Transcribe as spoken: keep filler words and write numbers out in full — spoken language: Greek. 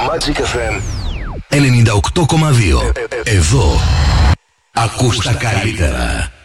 Magic εφ εμ ενενήντα οκτώ κόμμα δύο. Εδώ ακούς τα καλύτερα.